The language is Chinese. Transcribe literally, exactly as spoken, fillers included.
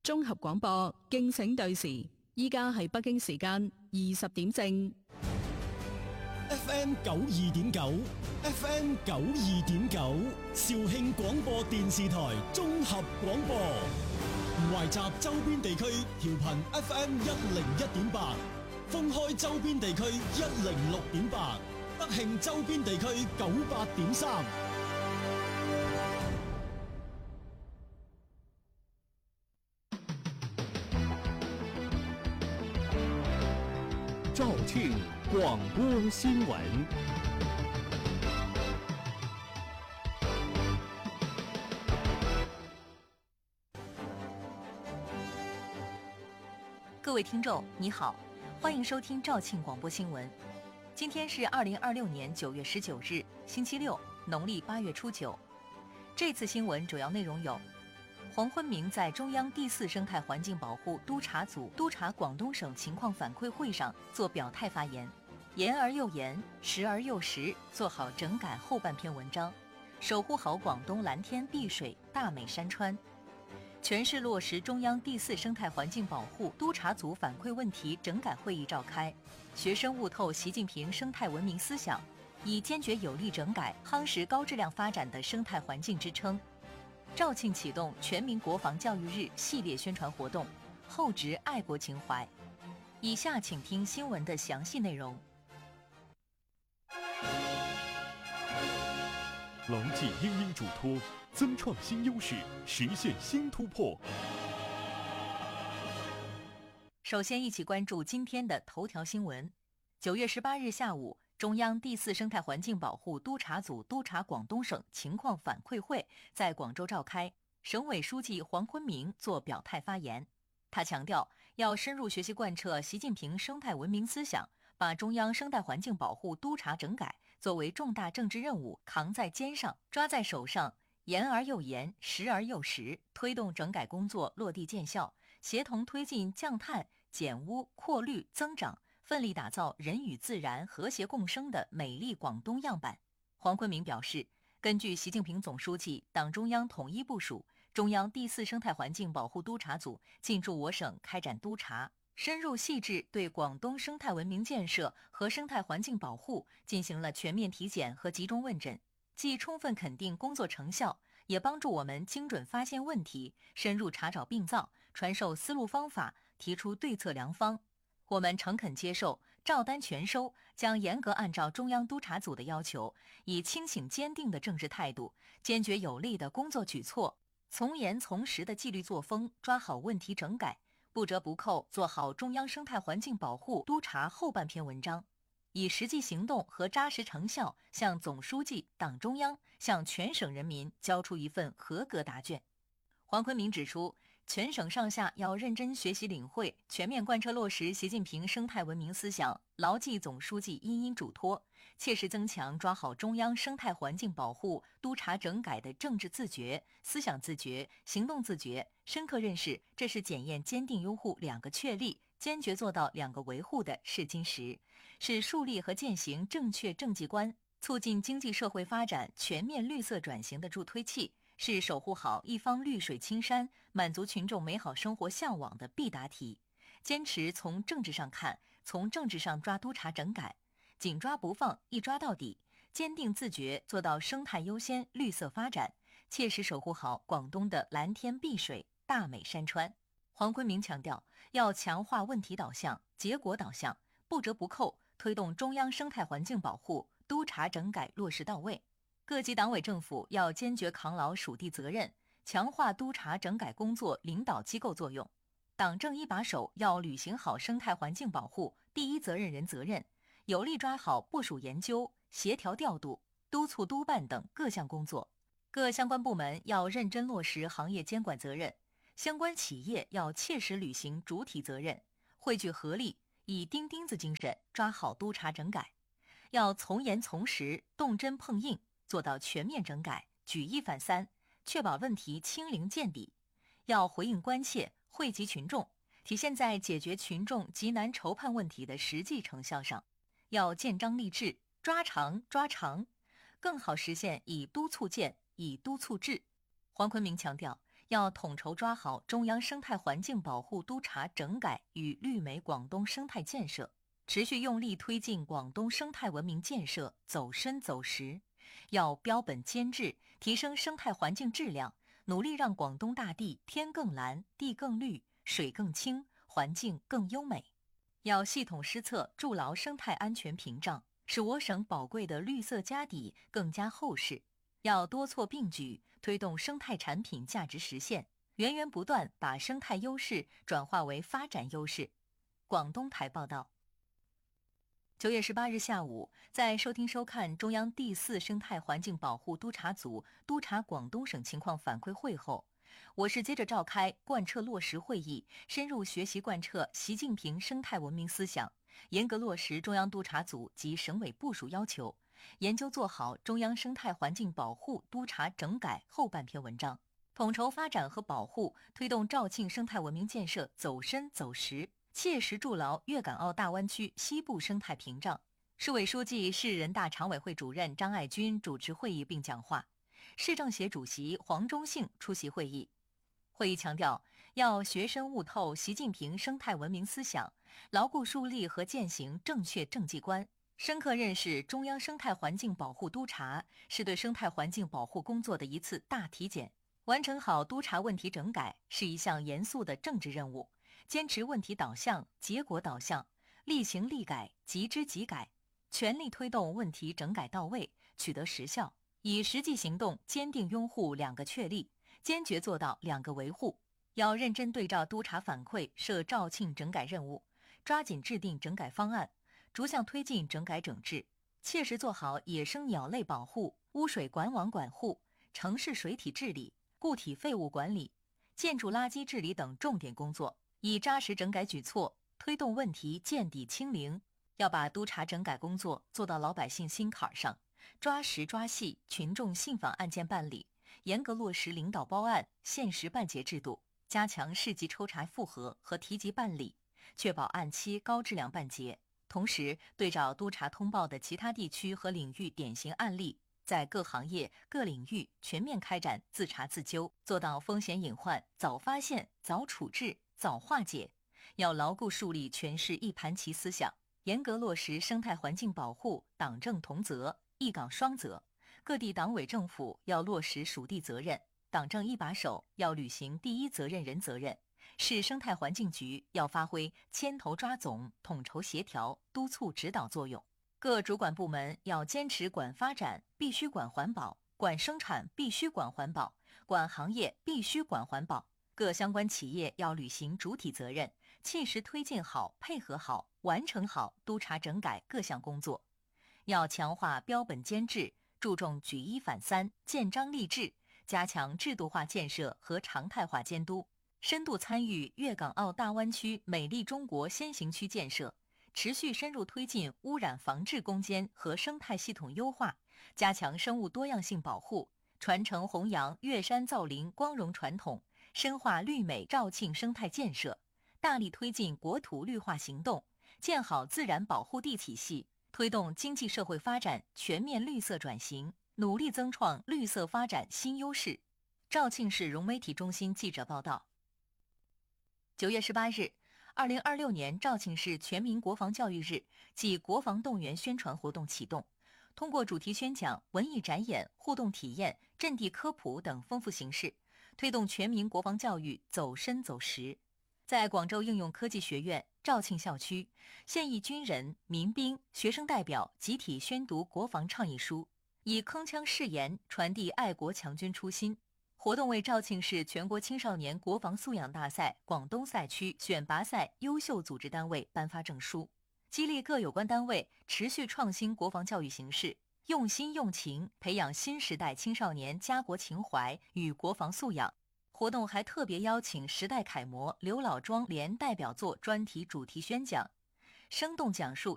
綜合廣播，敬請對時。依家係北京時間二十點正。 F M 九二點九 ，F M 九二點九，肇慶廣播電視台綜合廣播，懷集周邊地區調頻 F M 一零一點八，封開周邊地區一零六點八，德慶周邊地區九八點三。 肇慶廣播新聞。 各位聽眾，你好，歡迎收聽肇慶廣播新聞。今天是二零二六年九月十九日，星期六，農曆八月初九。這次新聞主要內容有：黃坤明在中央第四生態環境保護督察組督察廣東省情況反饋會上做表態發言，言而又言，實而又實，做好整改後半篇文章，守護好廣東藍天碧水、大美山川。全市落實中央第四生態環境保護督察組反饋問題整改會議召開，學生悟透習近平生態文明思想，以堅決有力整改、夯實高質量發展的生態環境支撐。肇慶啟動全民國防教育日系列宣傳活動，厚植愛國情懷。以下請聽新聞的詳細內容。 牢記因應囑託，增創新優勢，實現新突破。 首先，一起關注今天的頭條新聞。九月十八日下午，中央第四生態環境保護督察組督察廣東省情況反饋會在廣州召開，省委書記黃坤明作表態發言。他強調，要深入學習貫徹習近平生態文明思想，把中央生態環境保護督察整改作為重大政治任務扛在肩上、抓在手上，言而又言，實而又實，推動整改工作落地見效，協同推進降碳、減污、擴綠、增長，奮力打造人與自然和諧共生的美麗廣東樣板。黃坤明表示，根據習近平總書記、黨中央統一部署，中央第四生態環境保護督察組進駐我省開展督察，深入細緻對廣東生態文明建設和生態環境保護進行了全面體檢和集中問診，既充分肯定工作成效，也幫助我們精準發現問題，深入查找病灶，傳授思路方法，提出對策良方。我們誠懇接受，照單全收，將嚴格按照中央督察組的要求，以清醒堅定的政治態度，堅決有力的工作舉措，從嚴從實的紀律作風，抓好問題整改，不折不扣做好中央生態環境保護督察後半篇文章，以實際行動和扎實成效向總書記、黨中央、向全省人民交出一份合格答卷。黃坤明指出，全省上下要認真學習領會，全面貫徹落實習近平生態文明思想，牢記總書記因應囑託，切實增強抓好中央生態環境保護督察整改的政治自覺、思想自覺、行動自覺，深刻認識這是檢驗堅定擁護兩個確立、堅決做到兩個維護的試金石，是樹立和踐行正確政績觀、促進經濟社會發展全面綠色轉型的助推器，是守護好一方綠水青山、滿足群眾美好生活向往的必答題。堅持從政治上看，從政治上抓督察整改，緊抓不放，一抓到底，堅定自覺做到生態優先、綠色發展，切實守護好廣東的藍天碧水、大美山川。黃坤明強調，要強化問題導向、結果導向，不折不扣推動中央生態環境保護督察整改落實到位。各級黨委政府要堅決扛牢屬地責任，強化督察整改工作領導機構作用。黨政一把手要履行好生態環境保護第一責任人責任，有力抓好部署研究、協調調度、督促督辦等各項工作。各相關部門要認真落實行業監管責任，相關企業要切實履行主體責任，匯聚合力，以釘釘子精神抓好督察整改。要從嚴從實、動真碰硬，做到全面整改、舉一反三，確保問題清零見底。要回應關切、惠及群眾，體現在解決群眾急難愁盼問題的實際成效上。要建章立制，抓長抓長，更好實現以督促建、以督促治。黃坤明強調， 要统筹抓好中央生态环境保护督查整改与绿美广东生态建设，持续用力推进广东生态文明建设走深走实，要标本兼治，提升生态环境质量，努力让广东大地天更蓝、地更绿、水更清、环境更优美。要系统施策，筑牢生态安全屏障，使我省宝贵的绿色家底更加厚实。要多措并举，推动生态产品价值实现，源源不断把生态优势转化为发展优势。广东台报道。九月十八日下午，在收听收看中央第四生态环境保护督查组督查广东省情况反馈会后，我市接着召开贯彻落实会议，深入学习贯彻习近平生态文明思想，严格落实中央督查组及省委部署要求，研究做好中央生态环境保护督查整改后半篇文章，统筹发展和保护，推动肇庆生态文明建设走深走实，切实筑牢粤港澳大湾区西部生态屏障。市委书记、市人大常委会主任张爱军主持会议并讲话，市政协主席黄忠信出席会议。会议强调，要学深悟透习近平生态文明思想，牢固树立和践行正确政绩观，深刻认识中央生态环境保护督查是对生态环境保护工作的一次大体检。完成好督查问题整改是一项严肃的政治任务，坚持问题导向、结果导向，立行立改，即知即改，全力推动问题整改到位，取得实效，以实际行动坚定拥护两个确立，坚决做到两个维护。要认真对照督查反馈设肇庆整改任务，抓紧制定整改方案，逐项推进整改整治，切实做好野生鸟类保护、污水管网管护、城市水体治理、固体废物管理、建筑垃圾治理等重点工作，以扎实整改举措推动问题见底清零。要把督查整改工作做到老百姓心坎上，抓实抓细群众信访案件办理，严格落实领导包案、限时办结制度，加强市级抽查复核和提级办理，确保按期高质量办结。同时，对照督查通报的其他地区和领域典型案例，在各行业、各领域全面开展自查自纠，做到风险隐患早发现、早处置、早化解。要牢固树立全市一盘棋思想，严格落实生态环境保护党政同责、一岗双责。各地党委政府要落实属地责任，党政一把手要履行第一责任人责任。市生态环境局要发挥牵头抓总、统筹协调、督促指导作用。各主管部门要坚持管发展必须管环保，管生产必须管环保，管行业必须管环保。各相关企业要履行主体责任，切实推进好、配合好、完成好督查整改各项工作。要强化标本兼治，注重举一反三、建章立制，加强制度化建设和常态化监督，深度参与粤港澳大湾区美丽中国先行区建设，持续深入推进污染防治攻坚和生态系统优化，加强生物多样性保护，传承弘扬粤山造林光荣传统，深化绿美肇庆生态建设，大力推进国土绿化行动，建好自然保护地体系，推动经济社会发展全面绿色转型，努力增创绿色发展新优势。肇庆市融媒体中心记者报道。九月十八日，二零二六年肇庆市全民国防教育日暨国防动员宣传活动启动，通过主题宣讲、文艺展演、互动体验、阵地科普等丰富形式，推动全民国防教育走深走实。在广州应用科技学院肇庆校区，现役军人、民兵、学生代表集体宣读国防倡议书，以铿锵誓言传递爱国强军初心。活动为肇庆市全国青少年国防素养大赛广东赛区选拔赛优秀组织单位颁发证书，激励各有关单位持续创新国防教育形式，用心用情培养新时代青少年家国情怀与国防素养。活动还特别邀请时代楷模刘老庄联代表作专题主题宣讲，生动讲述